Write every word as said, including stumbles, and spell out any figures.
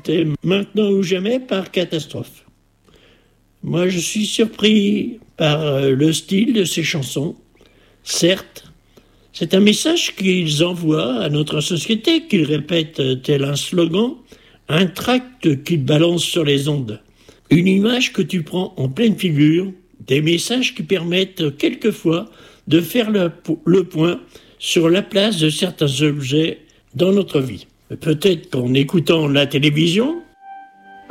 c'était maintenant ou jamais par catastrophe. Moi, je suis surpris par le style de ces chansons. Certes, c'est un message qu'ils envoient à notre société, qu'ils répètent tel un slogan, un tract qu'ils balancent sur les ondes. Une image que tu prends en pleine figure, des messages qui permettent quelquefois de faire le, le point sur la place de certains objets dans notre vie. Peut-être qu'en écoutant la télévision,